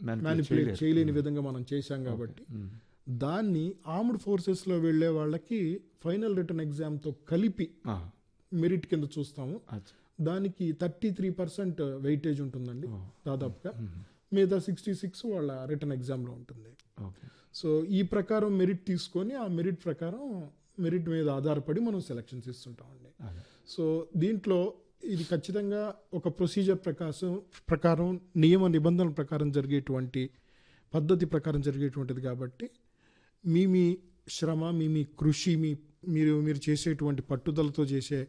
Manipulate చేయలేని విధంగా మనం చేశాం కాబట్టి దాన్ని ఆర్మ్డ్ ఫోర్సెస్లో వెళ్ళే వాళ్ళకి ఫైనల్ రిటర్న్ ఎగ్జామ్తో కలిపి మెరిట్ కింద చూస్తాము. దానికి 33% వెయిటేజ్ ఉంటుందండి దాదాపుగా. మిగతా 66 వాళ్ళ రిటర్న్ ఎగ్జామ్లో ఉంటుంది. సో ఈ ప్రకారం మెరిట్ తీసుకొని ఆ మెరిట్ ప్రకారం మెరిట్ మీద ఆధారపడి మనం సెలక్షన్స్ ఇస్తుంటామండి. సో దీంట్లో ఇది ఖచ్చితంగా ఒక ప్రొసీజర్ ప్రకారం నియమ నిబంధనల ప్రకారం జరిగేటువంటి పద్ధతి ప్రకారం జరిగేటువంటిది కాబట్టి మీ శ్రమ మీ కృషి మీరు చేసేటువంటి పట్టుదలతో చేసే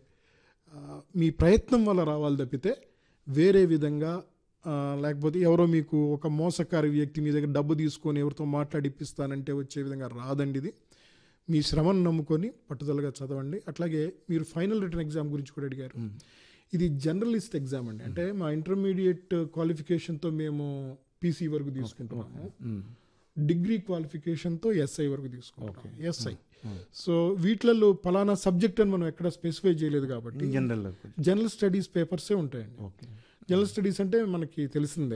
మీ ప్రయత్నం వల్ల రావాలి తప్పితే వేరే విధంగా లేకపోతే ఎవరో మీకు ఒక మోసకారి వ్యక్తి మీ దగ్గర డబ్బు తీసుకొని ఎవరితో మాట్లాడిపిస్తానంటే వచ్చే విధంగా రాదండి. ఇది మీ శ్రమను నమ్ముకొని పట్టుదలగా చదవండి. అట్లాగే మీరు ఫైనల్ రిటర్న్ ఎగ్జామ్ గురించి కూడా అడిగారు. ఇది జర్నలిస్ట్ ఎగ్జామ్ అండి. అంటే మా ఇంటర్మీడియట్ క్వాలిఫికేషన్తో మేము పీసీ వరకు తీసుకుంటున్నాము, డిగ్రీ క్వాలిఫికేషన్తో ఎస్ఐ వరకు తీసుకుంటాం. ఎస్ఐ సో వీటిలలో పలానా సబ్జెక్ట్ అని మనం ఎక్కడ స్పెసిఫై చేయలేదు కాబట్టి జనరల్ స్టడీస్ పేపర్సే ఉంటాయండి. జనరల్ స్టడీస్ అంటే మనకి తెలిసిందే.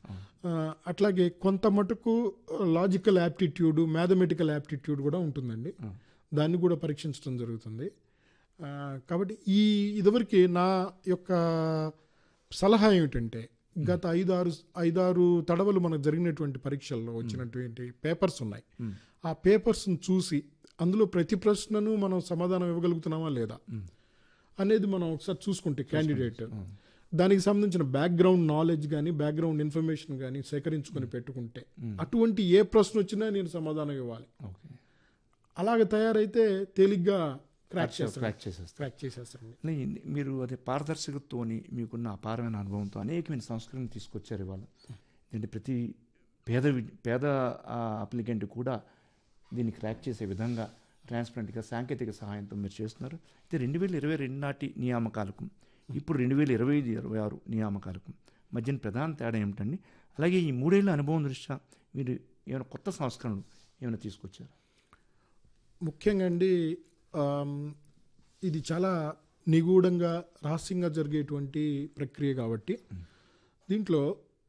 అట్లాగే కొంత మటుకు లాజికల్ యాప్టిట్యూడ్, మ్యాథమెటికల్ యాప్టిట్యూడ్ కూడా ఉంటుందండి. దాన్ని కూడా పరీక్షించడం జరుగుతుంది. కాబట్టి ఇదివరకు నా యొక్క సలహా ఏమిటంటే గత 5-6 తడవలు మనకు జరిగినటువంటి పరీక్షల్లో వచ్చినటువంటి పేపర్స్ ఉన్నాయి. ఆ పేపర్స్ని చూసి అందులో ప్రతి ప్రశ్నను మనం సమాధానం ఇవ్వగలుగుతున్నామా లేదా అనేది మనం ఒకసారి చూసుకుంటే క్యాండిడేట్ దానికి సంబంధించిన బ్యాక్గ్రౌండ్ నాలెడ్జ్ కానీ బ్యాక్గ్రౌండ్ ఇన్ఫర్మేషన్ కానీ సేకరించుకొని పెట్టుకుంటే అటువంటి ఏ ప్రశ్న వచ్చినా నేను సమాధానం ఇవ్వాలి. అలాగ తయారైతే తేలిగ్గా క్రాక్ చేసేస్తారండి. మీరు అదే పారదర్శకతతోని మీకున్న అపారమైన అనుభవంతో అనేకమైన సంస్కరణ తీసుకొచ్చారు ఇవాళ. అంటే ప్రతి పేద అప్లికెంట్ కూడా దీన్ని క్రాక్ చేసే విధంగా ట్రాన్స్పరెంట్గా సాంకేతిక సహాయంతో మీరు చేస్తున్నారు. అయితే 2022 నాటి నియామకాలకు ఇప్పుడు 2025-26 నియామకాలకు మధ్యన ప్రధాన తేడా ఏమిటండి? అలాగే ఈ 3 ఏళ్ల అనుభవం దృష్ట్యా మీరు ఏమైనా కొత్త సంస్కరణలు ఏమైనా తీసుకొచ్చారు? ముఖ్యంగా అండి ఇది చాలా నిగూఢంగా రహస్యంగా జరిగేటువంటి ప్రక్రియ కాబట్టి దీంట్లో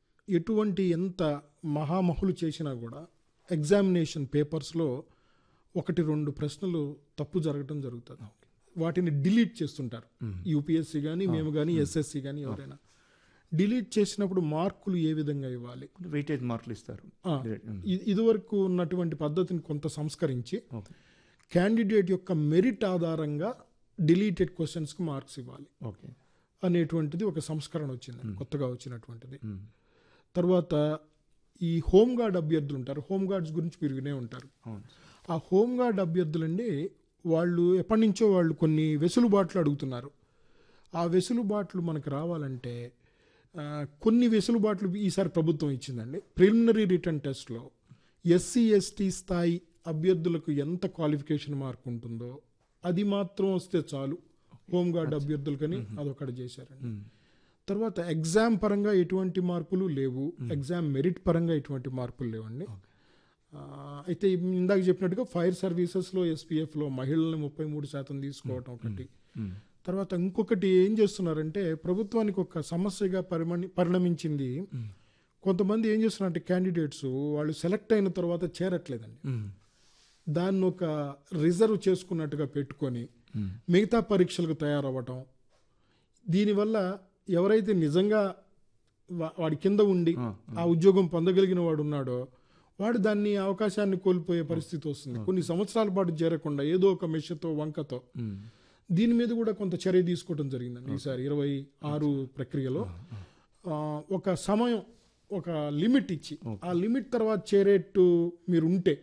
ఎంత మహామహులు చేసినా కూడా ఎగ్జామినేషన్ పేపర్స్లో 1-2 ప్రశ్నలు తప్పు జరగటం జరుగుతుంది. వాటిని డిలీట్ చేస్తుంటారు. యూపీఎస్సీ కానీ మేము కానీ ఎస్ఎస్సి కానీ ఎవరైనా డిలీట్ చేసినప్పుడు మార్కులు ఏ విధంగా ఇవ్వాలి, వెయిటేజ్ మార్కులు ఇస్తారు. ఇదివరకు ఉన్నటువంటి పద్ధతిని కొంత సంస్కరించి క్యాండిడేట్ యొక్క మెరిట్ ఆధారంగా డిలీటెడ్ క్వశ్చన్స్కి మార్క్స్ ఇవ్వాలి అనేటువంటిది ఒక సంస్కరణ వచ్చింది, కొత్తగా వచ్చినటువంటిది. తర్వాత ఈ హోంగార్డ్ అభ్యర్థులు ఉంటారు, హోంగార్డ్స్ గురించి మీరు వినే ఉంటారు. ఆ హోంగార్డ్ అభ్యర్థులండి వాళ్ళు ఎప్పటి నుంచో వాళ్ళు కొన్ని వెసులుబాట్లు అడుగుతున్నారు. ఆ వెసులుబాట్లు మనకు రావాలంటే కొన్ని వెసులుబాట్లు ఈసారి ప్రభుత్వం ఇచ్చిందండి. ప్రిలిమినరీ రిటర్న్ టెస్ట్లో ఎస్సీ ఎస్టీ స్థాయి అభ్యర్థులకు ఎంత క్వాలిఫికేషన్ మార్క్ ఉంటుందో అది మాత్రం వస్తే చాలు హోంగార్డ్ అభ్యర్థులకని అదొకటి చేశారండి. తర్వాత ఎగ్జామ్ పరంగా ఎటువంటి మార్పులు లేవు, ఎగ్జామ్ మెరిట్ పరంగా ఎటువంటి మార్పులు లేవండి. అయితే ఇందాక చెప్పినట్టుగా ఫైర్ సర్వీసెస్లో ఎస్పీఎఫ్లో మహిళల్ని 33% తీసుకోవటం ఒకటి. తర్వాత ఇంకొకటి ఏం చేస్తున్నారంటే ప్రభుత్వానికి ఒక సమస్యగా పరిణమించింది. కొంతమంది ఏం చేస్తున్నారంటే క్యాండిడేట్స్ వాళ్ళు సెలెక్ట్ అయిన తర్వాత చేరట్లేదండి, దాన్ని ఒక రిజర్వ్ చేసుకున్నట్టుగా పెట్టుకొని మిగతా పరీక్షలకు తయారవ్వటం. దీనివల్ల ఎవరైతే నిజంగా వాడి కింద ఉండి ఆ ఉద్యోగం పొందగలిగిన వాడు ఉన్నాడో వాడు దాన్ని అవకాశాన్ని కోల్పోయే పరిస్థితి వస్తుంది. కొన్ని సంవత్సరాల పాటు చేరకుండా ఏదో ఒక మెషతో వంకతో దీని మీద కూడా కొంత చర్య తీసుకోవడం జరిగిందండి. ఈసారి 26 ప్రక్రియలో ఒక సమయం, ఒక లిమిట్ ఇచ్చి ఆ లిమిట్ తర్వాత చేరేట్టు మీరు ఉంటే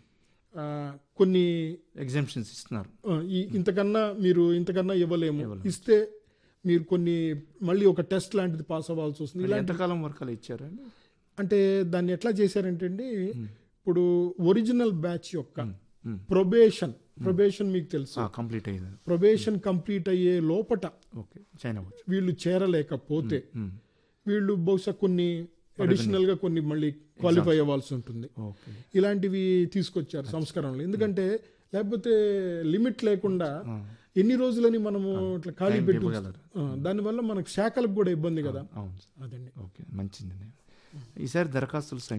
కొన్ని ఎగ్జామ్షన్స్ ఇస్తున్నారు. ఇంతకన్నా ఇవ్వలేము, ఇస్తే మీరు కొన్ని మళ్ళీ ఒక టెస్ట్ లాంటిది పాస్ అవ్వాల్సి వస్తుంది. ఎంతకాలం వరకు అలా ఇచ్చారు అంటే దాన్ని ఎట్లా చేశారంటే అండి, ఇప్పుడు ఒరిజినల్ బ్యాచ్ యొక్క ప్రొబేషన్ మీకు తెలుసు, ప్రొబేషన్ కంప్లీట్ అయ్యే లోపట వీళ్ళు చేరలేకపోతే వీళ్ళు బహుశా కొన్ని అడిషనల్ గా కొన్ని మళ్ళీ క్వాలిఫై అవ్వాల్సి ఉంటుంది. ఇలాంటివి తీసుకొచ్చారు సంస్కరణలు. ఎందుకంటే లేకపోతే లిమిట్ లేకుండా ఎన్ని రోజులని మనము ఇట్లా ఖాళీ పెట్టి దానివల్ల మనకు శాఖలకు కూడా ఇబ్బంది కదా. అదండి. మంచిది. ఈసారి దరఖాస్తులు